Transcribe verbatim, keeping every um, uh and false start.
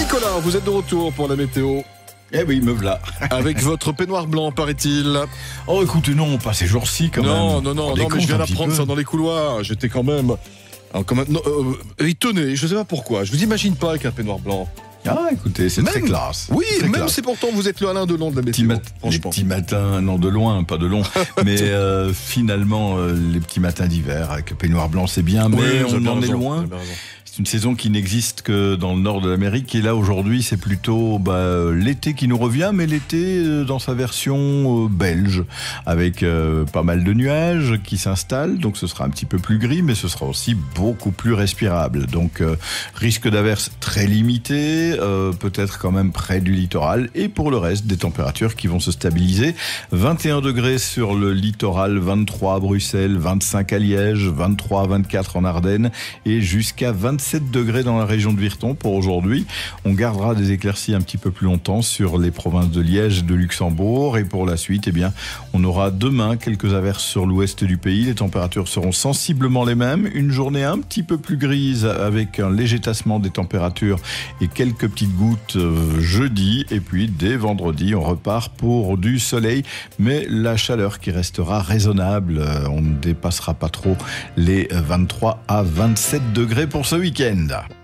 Nicolas, vous êtes de retour pour la météo. Eh oui, me voilà. Avec votre peignoir blanc, paraît-il. Oh, écoutez, non, pas ces jours-ci quand non, même. Non, non, non, mais je viens d'apprendre ça dans les couloirs. J'étais quand même, alors, quand même non, euh, étonné, je sais pas pourquoi. Je vous imagine pas avec un peignoir blanc. Ah, écoutez, c'est très classe. Oui, très même classe. c'est pourtant vous êtes le Alain Delon de la météo. Mat- les petits matins, non de loin, pas de long, mais euh, finalement euh, les petits matins d'hiver avec le peignoir blanc c'est bien, mais oui, on en raison, est loin. C'est une saison qui n'existe que dans le nord de l'Amérique et là aujourd'hui c'est plutôt bah, l'été qui nous revient, mais l'été dans sa version euh, belge avec euh, pas mal de nuages qui s'installent, donc ce sera un petit peu plus gris, mais ce sera aussi beaucoup plus respirable. Donc euh, risque d'averse très limité, euh, peut-être quand même près du littoral, et pour le reste des températures qui vont se stabiliser. vingt et un degrés sur le littoral, vingt-trois à Bruxelles, vingt-cinq à Liège, vingt-trois à vingt-quatre en Ardennes et jusqu'à vingt-sept degrés dans la région de Virton pour aujourd'hui. On gardera des éclaircies un petit peu plus longtemps sur les provinces de Liège et de Luxembourg, et pour la suite, eh bien, on aura demain quelques averses sur l'ouest du pays. Les températures seront sensiblement les mêmes. Une journée un petit peu plus grise avec un léger tassement des températures et quelques petites gouttes jeudi, et puis dès vendredi, on repart pour du soleil, mais la chaleur qui restera raisonnable. On ne dépassera pas trop les vingt-trois à vingt-sept degrés pour ce week-end.